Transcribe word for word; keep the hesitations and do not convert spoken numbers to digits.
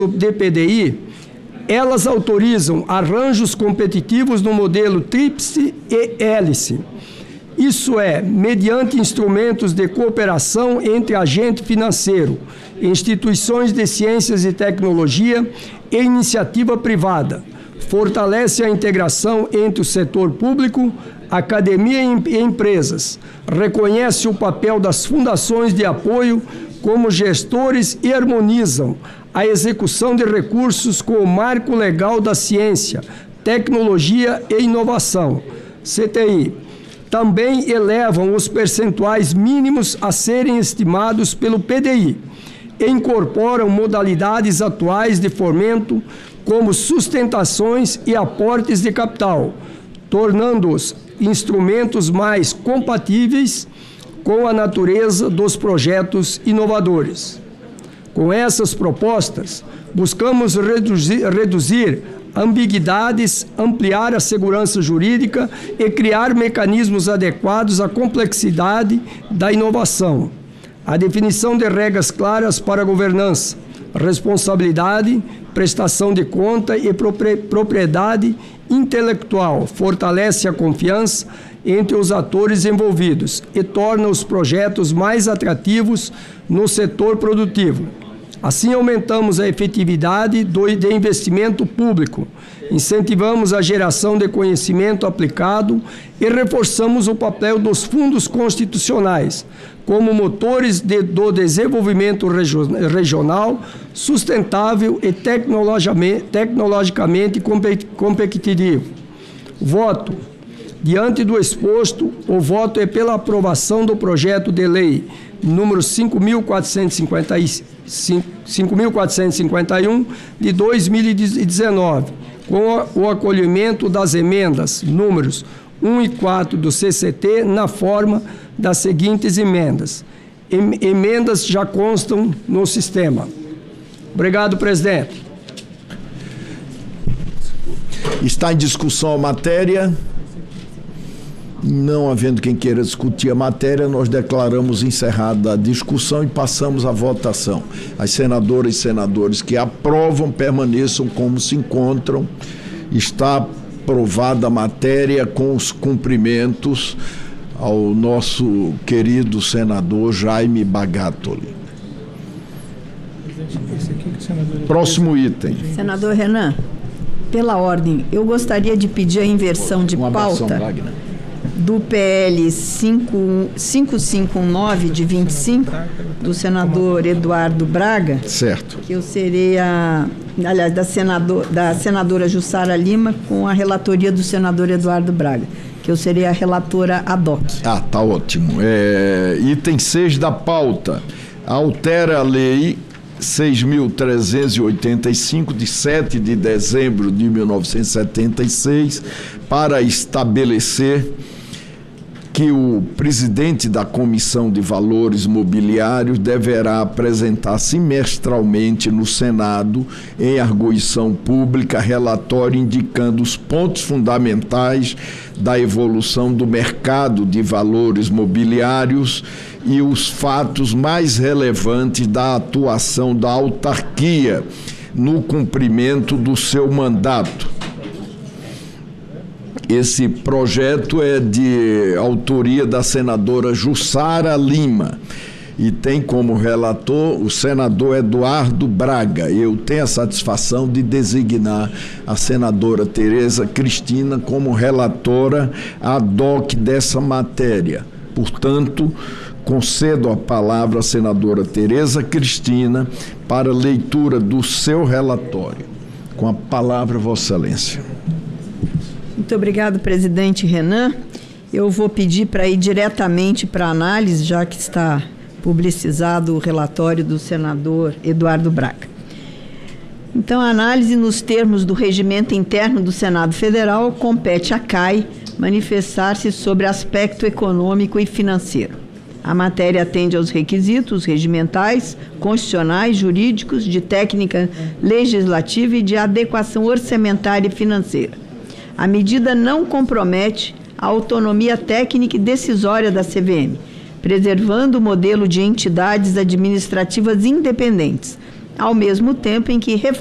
D P D I, elas autorizam arranjos competitivos no modelo tríplice e hélice. Isso é, mediante instrumentos de cooperação entre agente financeiro, instituições de ciências e tecnologia e iniciativa privada. Fortalece a integração entre o setor público, academia e empresas. Reconhece o papel das fundações de apoio como gestores e harmonizam a execução de recursos com o marco legal da ciência, tecnologia e inovação, C T I. Também elevam os percentuais mínimos a serem estimados pelo P D I e incorporam modalidades atuais de fomento, como sustentações e aportes de capital, tornando-os instrumentos mais compatíveis com a natureza dos projetos inovadores. Com essas propostas, buscamos reduzir, reduzir ambiguidades, ampliar a segurança jurídica e criar mecanismos adequados à complexidade da inovação. A definição de regras claras para a governança, responsabilidade, prestação de conta e propriedade intelectual fortalece a confiança entre os atores envolvidos e torna os projetos mais atrativos no setor produtivo. Assim, aumentamos a efetividade do de investimento público, incentivamos a geração de conhecimento aplicado e reforçamos o papel dos fundos constitucionais como motores de, do desenvolvimento regio, regional, sustentável e tecnologicamente, tecnologicamente competitivo. Voto. Diante do exposto, o voto é pela aprovação do projeto de lei número cinco mil quatrocentos e cinquenta e um de dois mil e dezenove, com o acolhimento das emendas números um e quatro do C C T na forma das seguintes emendas. Emendas já constam no sistema. Obrigado, presidente. Está em discussão a matéria. Não havendo quem queira discutir a matéria, nós declaramos encerrada a discussão e passamos à votação. As senadoras e senadores que aprovam permaneçam como se encontram. Está aprovada a matéria com os cumprimentos ao nosso querido senador Jaime Bagatoli. Próximo item. Senador Renan, pela ordem, eu gostaria de pedir a inversão de Uma pauta do P L cinco cinco cinco nove de vinte e cinco, do senador Eduardo Braga. Certo. Que eu serei a, aliás, da, senador, da senadora Jussara Lima com a relatoria do senador Eduardo Braga, que eu serei a relatora ad hoc. Ah, tá ótimo. É, item seis da pauta. Altera a lei seis mil trezentos e oitenta e cinco, de sete de dezembro de mil novecentos e setenta e seis, para estabelecer que o presidente da Comissão de Valores Mobiliários deverá apresentar semestralmente no Senado, em arguição pública, relatório indicando os pontos fundamentais da evolução do mercado de valores mobiliários e os fatos mais relevantes da atuação da autarquia no cumprimento do seu mandato. Esse projeto é de autoria da senadora Jussara Lima e tem como relator o senador Eduardo Braga. Eu tenho a satisfação de designar a senadora Tereza Cristina como relatora ad hoc dessa matéria. Portanto, concedo a palavra à senadora Tereza Cristina para leitura do seu relatório. Com a palavra, Vossa Excelência. Muito obrigado, presidente Renan. Eu vou pedir para ir diretamente para a análise, já que está publicizado o relatório do senador Eduardo Braga. Então, a análise nos termos do regimento interno do Senado Federal compete à C A I manifestar-se sobre aspecto econômico e financeiro. A matéria atende aos requisitos regimentais, constitucionais, jurídicos, de técnica legislativa e de adequação orçamentária e financeira. A medida não compromete a autonomia técnica e decisória da C V M, preservando o modelo de entidades administrativas independentes, ao mesmo tempo em que